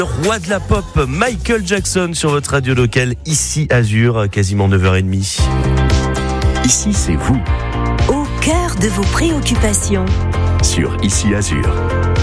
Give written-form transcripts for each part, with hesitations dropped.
Roi de la pop, Michael Jackson sur votre radio locale, ici Azur, quasiment 9h30. Ici, c'est vous. Au cœur de vos préoccupations. Sur Ici Azur.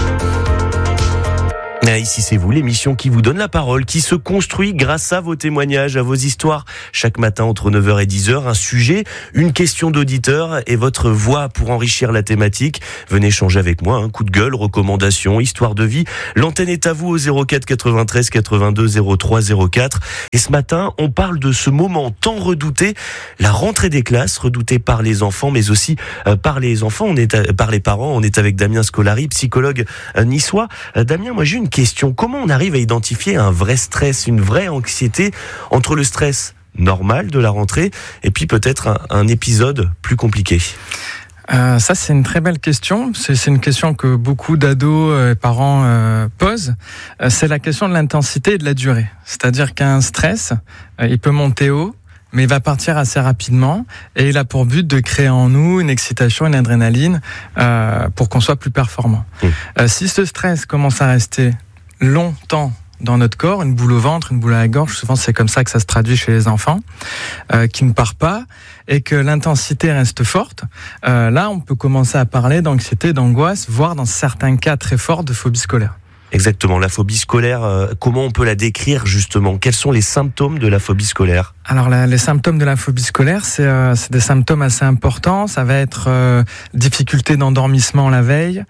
Ici c'est vous, l'émission qui vous donne la parole, qui se construit grâce à vos témoignages, à vos histoires. Chaque matin entre 9h et 10h, un sujet, une question d'auditeur et votre voix pour enrichir la thématique. Venez échanger avec moi, un coup de gueule, recommandation, histoire de vie. L'antenne est à vous au 04 93 82 03 04. Et ce matin, on parle de ce moment tant redouté, la rentrée des classes, redoutée par les enfants, mais aussi par les enfants, par les parents. On est avec Damien Scolari, psychologue niçois. Damien, moi j'ai une question. Comment on arrive à identifier un vrai stress, une vraie anxiété entre le stress normal de la rentrée et puis peut-être un épisode plus compliqué ? Ça, c'est une très belle question. C'est une question que beaucoup d'ados et parents posent. C'est la question de l'intensité et de la durée. C'est-à-dire qu'un stress, il peut monter haut, mais il va partir assez rapidement et il a pour but de créer en nous une excitation, une adrénaline pour qu'on soit plus performant. Si ce stress commence à rester longtemps dans notre corps, une boule au ventre, une boule à la gorge, souvent c'est comme ça que ça se traduit chez les enfants, qui ne part pas et que l'intensité reste forte, là on peut commencer à parler d'anxiété, d'angoisse, voire dans certains cas très forts de phobie scolaire. Exactement, la phobie scolaire, comment on peut la décrire justement ? Quels sont les symptômes de la phobie scolaire ? Alors les symptômes de la phobie scolaire, c'est des symptômes assez importants. Ça va être difficulté d'endormissement la veille,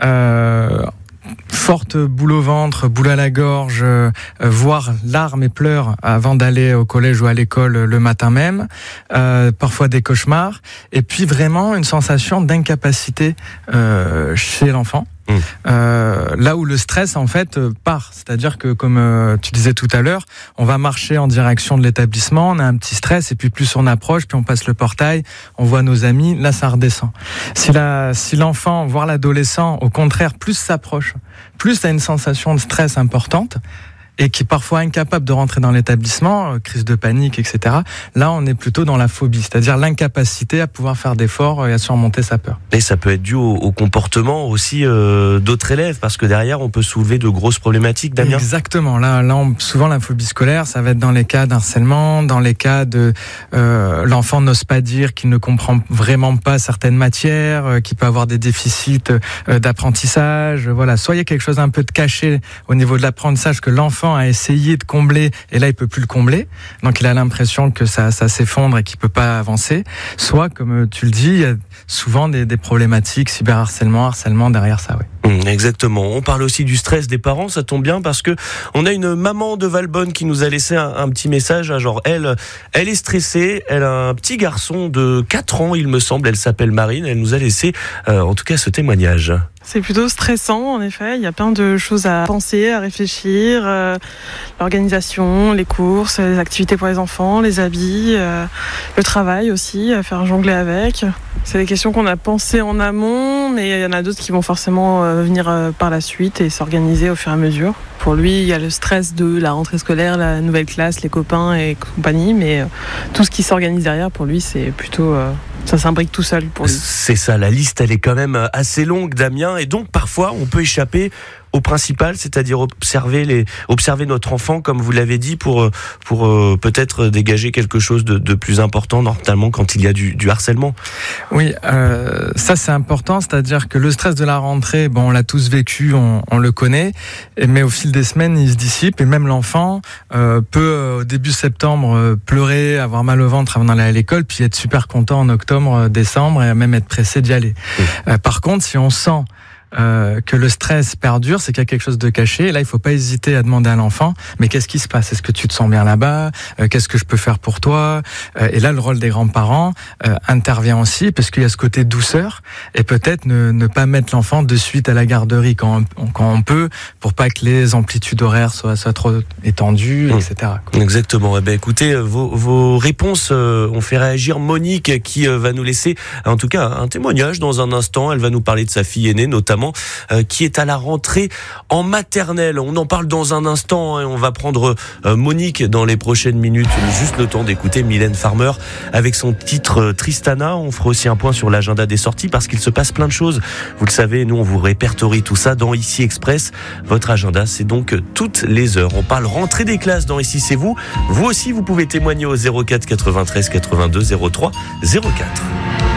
forte boule au ventre, boule à la gorge, voire larmes et pleurs avant d'aller au collège ou à l'école le matin même, parfois des cauchemars, et puis vraiment une sensation d'incapacité chez l'enfant. Là où le stress en fait part, c'est-à-dire que comme tu disais tout à l'heure, on va marcher en direction de l'établissement, on a un petit stress et puis plus on approche, puis on passe le portail, on voit nos amis, là ça redescend. Si l'enfant, voire l'adolescent, au contraire, plus s'approche, plus a une sensation de stress importante, et qui est parfois incapable de rentrer dans l'établissement, crise de panique, etc. Là, on est plutôt dans la phobie, c'est-à-dire l'incapacité à pouvoir faire d'efforts et à surmonter sa peur. Et ça peut être dû au comportement aussi d'autres élèves, parce que derrière, on peut soulever de grosses problématiques, Damien. Exactement. Là, souvent, la phobie scolaire, ça va être dans les cas d'harcèlement, dans les cas de l'enfant n'ose pas dire qu'il ne comprend vraiment pas certaines matières, qui peut avoir des déficits d'apprentissage. Voilà, soit il y a quelque chose un peu de caché au niveau de l'apprentissage que l'enfant a essayé de combler et là il peut plus le combler, donc il a l'impression que ça s'effondre et qu'il peut pas avancer, soit comme tu le dis, il y a souvent des problématiques harcèlement derrière ça. Oui. Exactement. On parle aussi du stress des parents, ça tombe bien parce que on a une maman de Valbonne qui nous a laissé un petit message, genre elle est stressée, elle a un petit garçon de 4 ans il me semble, elle s'appelle Marine, elle nous a laissé en tout cas ce témoignage. C'est plutôt stressant, en effet. Il y a plein de choses à penser, à réfléchir. L'organisation, les courses, les activités pour les enfants, les habits, le travail aussi, à faire jongler avec. C'est des questions qu'on a pensées en amont, mais il y en a d'autres qui vont forcément venir par la suite et s'organiser au fur et à mesure. Pour lui, il y a le stress de la rentrée scolaire, la nouvelle classe, les copains et compagnie, mais tout ce qui s'organise derrière, pour lui, c'est plutôt... ça s'imbrique tout seul pour lui. C'est ça, la liste elle est quand même assez longue, Damien, et donc parfois on peut échapper au principal, c'est-à-dire observer notre enfant, comme vous l'avez dit, pour peut-être dégager quelque chose de plus important, notamment quand il y a du harcèlement. Oui, ça c'est important, c'est-à-dire que le stress de la rentrée, on l'a tous vécu, on le connaît, mais au fil des semaines, il se dissipe, et même l'enfant peut, au début septembre, pleurer, avoir mal au ventre avant d'aller à l'école, puis être super content en octobre, décembre, et même être pressé d'y aller. Par contre, si on sent que le stress perdure, c'est qu'il y a quelque chose de caché. Et là, il faut pas hésiter à demander à l'enfant, mais qu'est-ce qui se passe ? Est-ce que tu te sens bien là-bas ? Qu'est-ce que je peux faire pour toi ? Et là, le rôle des grands-parents intervient aussi, parce qu'il y a ce côté douceur, et peut-être ne pas mettre l'enfant de suite à la garderie quand on peut, pour pas que les amplitudes horaires soient trop étendues, etc. Exactement. Écoutez, vos réponses ont fait réagir Monique, qui va nous laisser, en tout cas, un témoignage dans un instant. Elle va nous parler de sa fille aînée, notamment notamment, qui est à la rentrée en maternelle. On en parle dans un instant, hein, on va prendre Monique dans les prochaines minutes, juste le temps d'écouter Mylène Farmer avec son titre Tristana. On fera aussi un point sur l'agenda des sorties parce qu'il se passe plein de choses. Vous le savez, nous on vous répertorie tout ça dans Ici Express. Votre agenda, c'est donc toutes les heures. On parle rentrée des classes dans Ici c'est vous. Vous aussi, vous pouvez témoigner au 04 93 82 03 04.